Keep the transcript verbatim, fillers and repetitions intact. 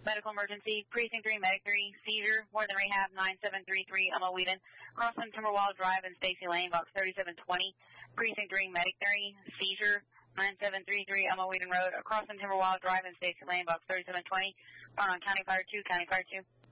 Medical emergency, Precinct three, Medic three, seizure, more than rehab, nine seven three three, Emma Whedon, crossing Timberwall Drive and Stacy Lane, box thirty-seven twenty, Precinct three, Medic three, seizure, nine seven three three, Emma Whedon Road, across from Timberwall Drive and Stacy Lane, box thirty-seven twenty, found on County Fire two, County Fire two.